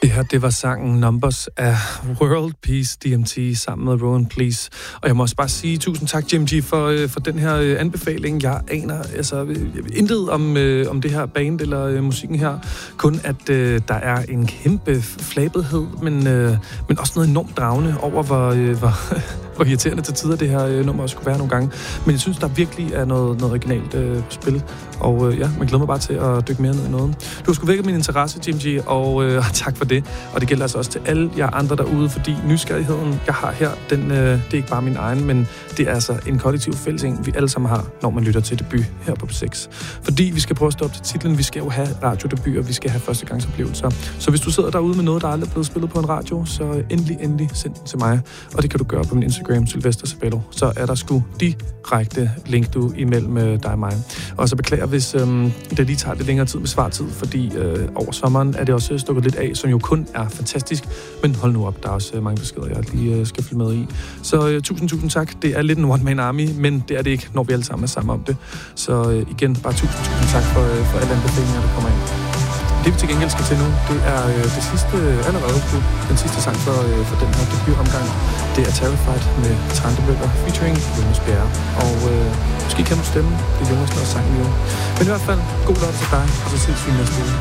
Det her, det var sangen Numbers af World Peace DMT sammen med Rowan Please. Og jeg må også bare sige tusind tak, Jim G, for den her anbefaling. Jeg aner intet om det her band eller musikken her. Kun at der er en kæmpe flabethed, men også noget enormt dragende over, hvor irriterende til tider det her nummer også kunne være nogle gange. Men jeg synes, der virkelig er noget originalt på spil. Og man glæder mig bare til at dykke mere ned i noget. Du har sgu vækket min interesse, Jim G, og tak for det. Og det gælder altså også til alle jer andre derude, fordi nysgerrigheden, jeg har her, det er ikke bare min egen, men det er altså en kollektiv fællesing, vi alle sammen har, når man lytter til debut her på P6. Fordi vi skal prøve at stå op til titlen, vi skal jo have radiodebut, og vi skal have førstegangsoplevelser. Så hvis du sidder derude med noget, der aldrig er blevet spillet på en radio, så endelig send den til mig. Og det kan du gøre på min Instagram, Sylvester Sabello. Så er der sgu direkte link du imellem dig og mig. Og så beklager, hvis det lige tager lidt længere tid med svartid, fordi over sommeren er det også stukket lidt af, som jo kun er fantastisk. Men hold nu op, der er også mange beskeder, jeg lige skal følge med i. Så tusind tak. Det er lidt en one-man army, men det er det ikke, når vi alle sammen er sammen om det. Så igen, bare tusind tak for alle anbefalinger, der kommer ind. Det vi til gengæld skal til nu, det er det sidste, allerede den sidste sang for den her debutomgang. Det er Terrified med Tandebøger featuring Jonas Bjerre. Og måske kan du stemme, det er Jonas, der har sangen jo. Men i hvert fald, god lørdag til dig, og så ses vi næste uge.